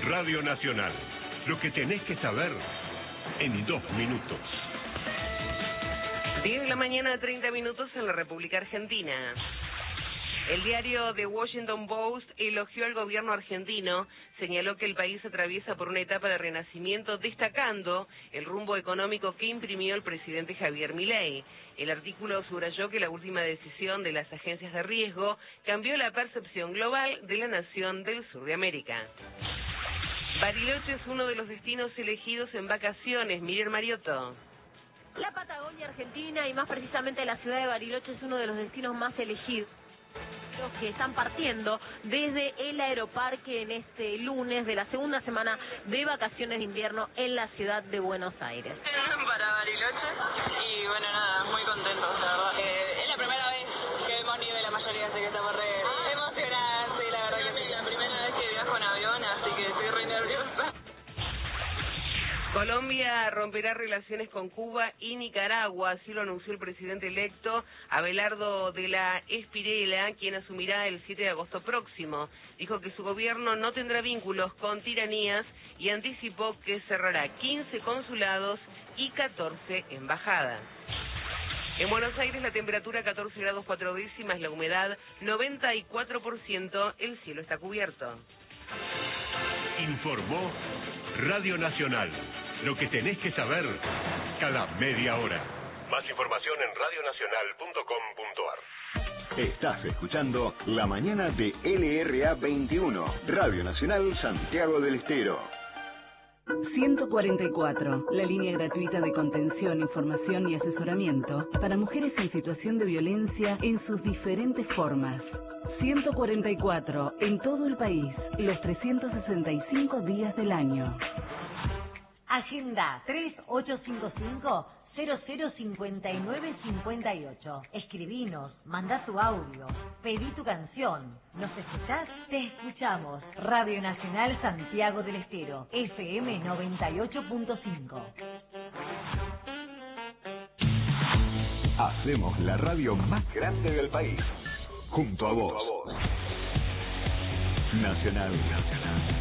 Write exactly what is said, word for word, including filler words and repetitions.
Radio Nacional. Lo que tenés que saber en dos minutos. diez de la mañana, treinta minutos en la República Argentina. El diario The Washington Post elogió al gobierno argentino, señaló que el país atraviesa por una etapa de renacimiento, destacando el rumbo económico que imprimió el presidente Javier Milei. El artículo subrayó que la última decisión de las agencias de riesgo cambió la percepción global de la nación del sur de América. Bariloche es uno de los destinos elegidos en vacaciones. Miriam Mariotto. La Patagonia Argentina y más precisamente la ciudad de Bariloche es uno de los destinos más elegidos que están partiendo desde el aeroparque en este lunes de la segunda semana de vacaciones de invierno en la ciudad de Buenos Aires. Para Bariloche y bueno, nada, muy contentos, la verdad. Eh, es la primera vez que vemos nieve la mayoría, así que estamos re ah. emocionadas, sí, la verdad que sí. La primera vez que viajo en avión, así que estoy re nerviosa. Colombia romperá relaciones con Cuba y Nicaragua, así lo anunció el presidente electo Abelardo de la Espriella, quien asumirá el siete de agosto próximo. Dijo que su gobierno no tendrá vínculos con tiranías y anticipó que cerrará quince consulados y catorce embajadas. En Buenos Aires la temperatura catorce grados cuatro décimas, la humedad noventa y cuatro por ciento, el cielo está cubierto. Informó Radio Nacional. Lo que tenés que saber cada media hora. Más información en radio nacional punto com punto a r. Estás escuchando La Mañana de L R A veintiuno, Radio Nacional Santiago del Estero. ciento cuarenta y cuatro, la línea gratuita de contención, información y asesoramiento para mujeres en situación de violencia en sus diferentes formas. ciento cuarenta y cuatro, en todo el país, los trescientos sesenta y cinco días del año. Agenda tres ocho cinco cinco, cero cero cinco nueve cinco ocho. Escribinos, mandá tu audio, pedí tu canción. ¿Nos escuchás? Te escuchamos. Radio Nacional Santiago del Estero, F M noventa y ocho punto cinco. Hacemos la radio más grande del país. Junto a vos. Nacional, Nacional.